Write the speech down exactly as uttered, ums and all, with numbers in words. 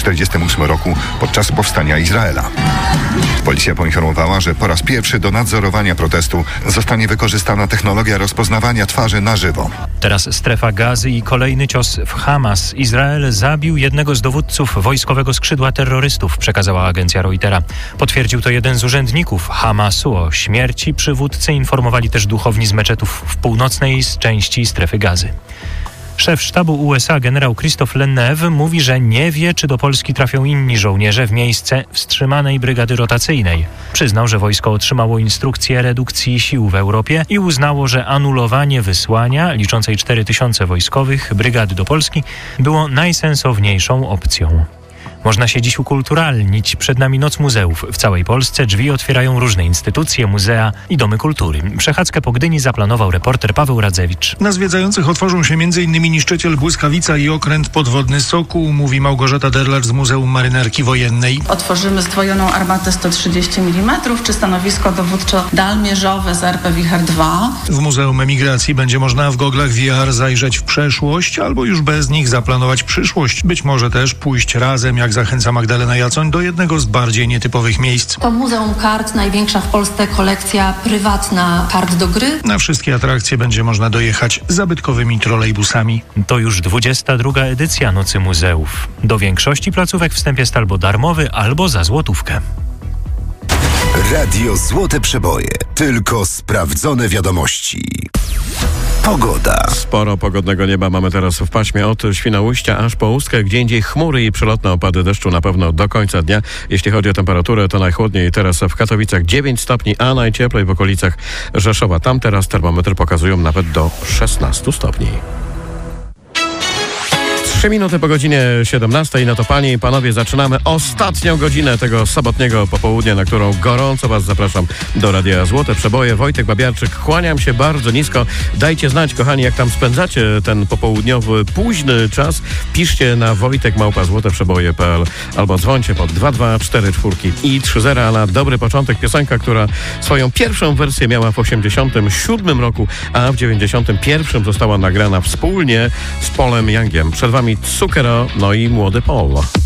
czterdziestym ósmym roku podczas powstania Izraela. Policja poinformowała, że po raz pierwszy do nadzorowania protestu zostanie wykorzystana technologia rozpoznawania twarzy na żywo. Teraz strefa Gazy i kolejny cios w Hamas. Izrael zabił jednego z dowódców wojskowego skrzydła terrorystów, przekazała agencja Reutera. Potwierdził to jeden z urzędników Hamasu. O śmierci przywódcy informowali też duchowni z meczetów w północnej części strefy Gazy. Szef sztabu U S A generał Christophe Lennev mówi, że nie wie, czy do Polski trafią inni żołnierze w miejsce wstrzymanej brygady rotacyjnej. Przyznał, że wojsko otrzymało instrukcję redukcji sił w Europie i uznało, że anulowanie wysłania liczącej cztery tysiące wojskowych brygady do Polski było najsensowniejszą opcją. Można się dziś ukulturalnić. Przed nami Noc Muzeów. W całej Polsce drzwi otwierają różne instytucje, muzea i domy kultury. Przechadzkę po Gdyni zaplanował reporter Paweł Radzewicz. Na zwiedzających otworzą się m in niszczyciel Błyskawica i okręt podwodny Sokół, mówi Małgorzata Derlacz z Muzeum Marynarki Wojennej. Otworzymy zdwojoną armatę sto trzydzieści milimetrów czy stanowisko dowódczo-dalmierzowe z R P Wicher dwa. W Muzeum Emigracji będzie można w goglach V R zajrzeć w przeszłość albo już bez nich zaplanować przyszłość. Być może też pójść razem, jak zachęca Magdalena Jacoń, do jednego z bardziej nietypowych miejsc. To Muzeum Kart, największa w Polsce kolekcja prywatna kart do gry. Na wszystkie atrakcje będzie można dojechać zabytkowymi trolejbusami. To już dwudziesta druga edycja Nocy Muzeów. Do większości placówek wstęp jest albo darmowy, albo za złotówkę. Radio Złote Przeboje. Tylko sprawdzone wiadomości. Pogoda. Sporo pogodnego nieba mamy teraz w paśmie od Świnoujścia aż po Ustkę, gdzie indziej chmury i przelotne opady deszczu na pewno do końca dnia. Jeśli chodzi o temperaturę, to najchłodniej teraz w Katowicach dziewięć stopni, a najcieplej w okolicach Rzeszowa. Tam teraz termometry pokazują nawet do szesnastu stopni. Trzy minuty po godzinie siedemnastej, no to panie i panowie, zaczynamy ostatnią godzinę tego sobotniego popołudnia, na którą gorąco was zapraszam do Radia Złote Przeboje. Wojtek Babiarczyk, kłaniam się bardzo nisko. Dajcie znać, kochani, jak tam spędzacie ten popołudniowy, późny czas. Piszcie na wojtek małpa złote przeboje kropka p l albo dzwońcie pod dwa dwa cztery cztery i trzy zero, a na dobry początek piosenka, która swoją pierwszą wersję miała w osiemdziesiątym siódmym roku, a w dziewięćdziesiątym pierwszym została nagrana wspólnie z Paulem Youngiem. Przed wami Cukero, no i Młody Paul.